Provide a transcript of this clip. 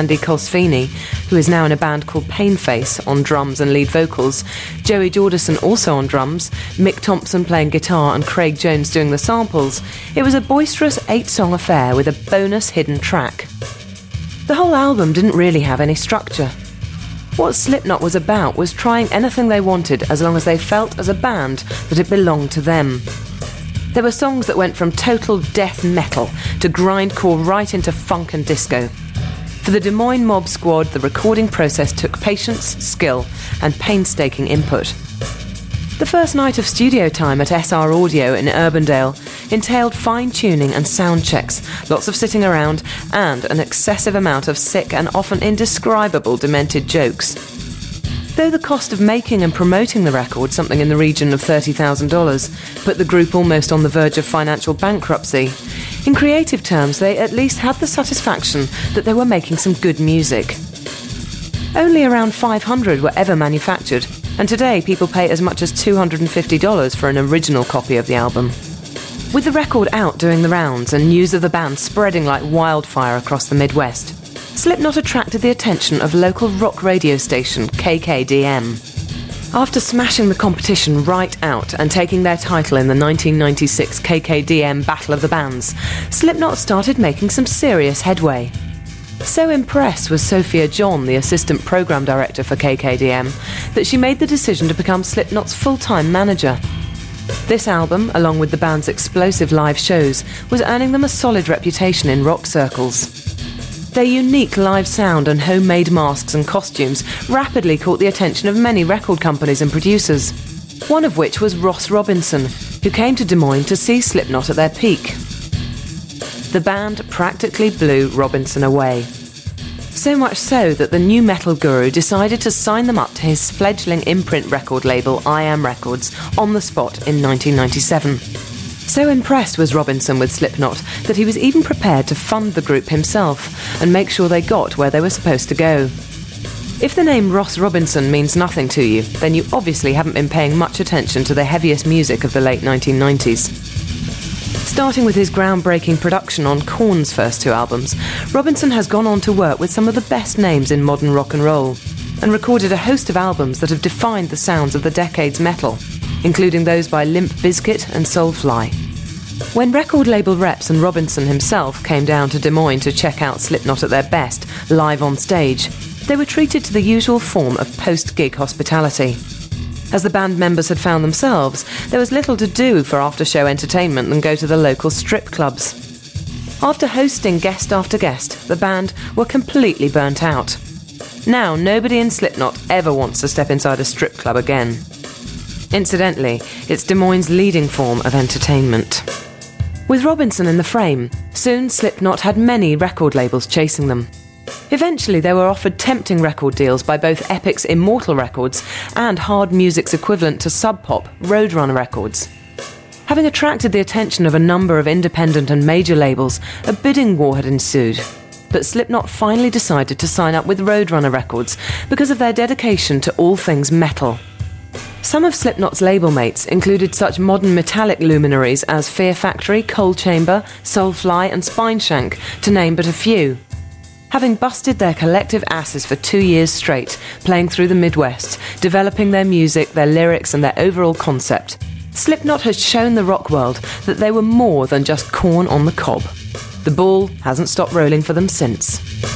Andy Colsfini, who is now in a band called Painface, on drums and lead vocals, Joey Jordison also on drums, Mick Thompson playing guitar and Craig Jones doing the samples, it was a boisterous 8-song affair with a bonus hidden track. The whole album didn't really have any structure. What Slipknot was about was trying anything they wanted as long as they felt as a band that it belonged to them. There were songs that went from total death metal to grindcore right into funk and disco. For the Des Moines Mob Squad, the recording process took patience, skill, and painstaking input. The first night of studio time at SR Audio in Urbandale entailed fine-tuning and sound checks, lots of sitting around, and an excessive amount of sick and often indescribable demented jokes. Though the cost of making and promoting the record, something in the region of $30,000, put the group almost on the verge of financial bankruptcy, in creative terms they at least had the satisfaction that they were making some good music. Only around 500 were ever manufactured, and today people pay as much as $250 for an original copy of the album. With the record out doing the rounds and news of the band spreading like wildfire across the Midwest, Slipknot attracted the attention of local rock radio station KKDM. After smashing the competition right out and taking their title in the 1996 KKDM Battle of the Bands, Slipknot started making some serious headway. So impressed was Sophia John, the assistant program director for KKDM, that she made the decision to become Slipknot's full-time manager. This album, along with the band's explosive live shows, was earning them a solid reputation in rock circles. Their unique live sound and homemade masks and costumes rapidly caught the attention of many record companies and producers, one of which was Ross Robinson, who came to Des Moines to see Slipknot at their peak. The band practically blew Robinson away. So much so that the new metal guru decided to sign them up to his fledgling imprint record label I Am Records on the spot in 1997. So impressed was Robinson with Slipknot that he was even prepared to fund the group himself and make sure they got where they were supposed to go. If the name Ross Robinson means nothing to you, then you obviously haven't been paying much attention to the heaviest music of the late 1990s. Starting with his groundbreaking production on Korn's first 2 albums, Robinson has gone on to work with some of the best names in modern rock and roll, and recorded a host of albums that have defined the sounds of the decade's metal, including those by Limp Bizkit and Soulfly. When record label reps and Robinson himself came down to Des Moines to check out Slipknot at their best, live on stage, they were treated to the usual form of post-gig hospitality. As the band members had found themselves, there was little to do for after-show entertainment than go to the local strip clubs. After hosting guest after guest, the band were completely burnt out. Now, nobody in Slipknot ever wants to step inside a strip club again. Incidentally, it's Des Moines' leading form of entertainment. With Robinson in the frame, soon Slipknot had many record labels chasing them. Eventually they were offered tempting record deals by both Epic's Immortal Records and hard music's equivalent to Sub Pop, Roadrunner Records. Having attracted the attention of a number of independent and major labels, a bidding war had ensued. But Slipknot finally decided to sign up with Roadrunner Records because of their dedication to all things metal. Some of Slipknot's label mates included such modern metallic luminaries as Fear Factory, Coal Chamber, Soulfly and Spineshank, to name but a few. Having busted their collective asses for 2 years straight, playing through the Midwest, developing their music, their lyrics and their overall concept, Slipknot has shown the rock world that they were more than just corn on the cob. The ball hasn't stopped rolling for them since.